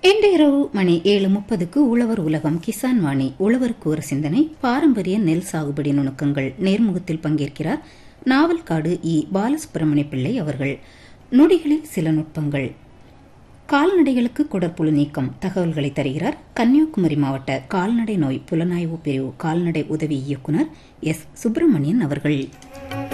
இன்று இரவு மணி 7:30க்கு உழவர் உலகம் கிசான் வாணி உழவருக்கு ஒரு சிந்தனை பாரம்பரிய நெல் சாகுபடி நுணுக்கங்கள் நேர்முகத்தில் பங்கேற்கிறார் நாவல்காடு பாலசுப்பிரமணிய பிள்ளை அவர்கள். நொடிகளில் சில நுட்பங்கள். கால்நடைகளுக்கு குடற்புழு நீக்கம் தகவல்களை தருகிறார் கன்னியாகுமரி மாவட்ட கால்நடை நோய் புலனாய்வு பிரிவு கால்நடை உதவி இயக்குநர் எஸ். சுப்பிரமணியன் அவர்கள்.